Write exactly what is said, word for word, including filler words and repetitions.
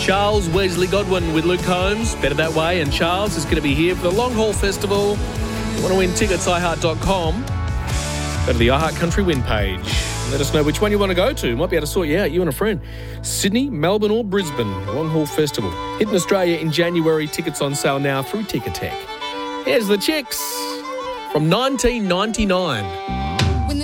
Charles Wesley Godwin with Luke Combs. Better that way. And Charles is going to be here for the Long Haul Festival. If you want to win tickets, i heart dot com. Go to the iHeart Country Win page. Let us know which one you want to go to. Might be able to sort you out, you and a friend. Sydney, Melbourne or Brisbane. Long Haul Festival. Hitting Australia in January. Tickets on sale now through Ticketek. Here's the Chicks from nineteen ninety-nine.